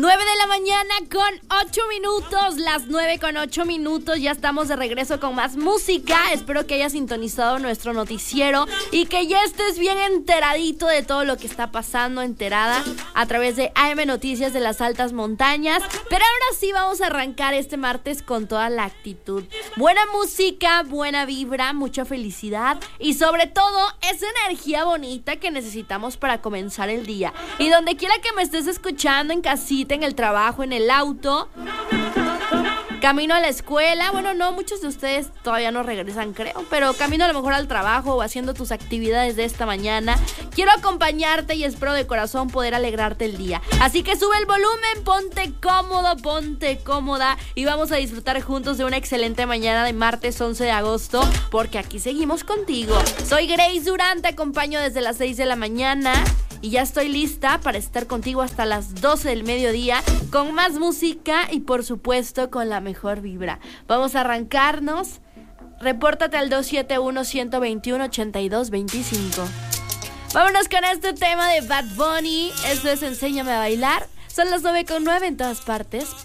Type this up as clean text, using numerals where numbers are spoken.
9 de la mañana con 8 minutos, las 9 con 8 minutos, ya estamos de regreso con más música. Espero que hayas sintonizado nuestro noticiero y que ya estés bien enteradito de todo lo que está pasando, enterada a través de AM Noticias de las Altas Montañas. Pero ahora sí vamos a arrancar este martes con toda la actitud. Buena música, buena vibra, mucha felicidad y sobre todo esa energía bonita que necesitamos para comenzar el día. Y donde quiera que me estés escuchando, en casita, en el trabajo, en el auto, camino a la escuela. Bueno, no, muchos de ustedes todavía no regresan, creo, pero camino a lo mejor al trabajo o haciendo tus actividades de esta mañana. Quiero acompañarte y espero de corazón poder alegrarte el día. Así que sube el volumen, ponte cómodo, ponte cómoda y vamos a disfrutar juntos de una excelente mañana de martes 11 de agosto, porque aquí seguimos contigo. Soy Grace Durán, te acompaño desde las 6 de la mañana. Y ya estoy lista para estar contigo hasta las 12 del mediodía con más música y por supuesto con la mejor vibra. Vamos a arrancarnos. Repórtate al 271-121-8225. Vámonos con este tema de Bad Bunny. Esto es Enséñame a Bailar. Son las 9:09 en todas partes.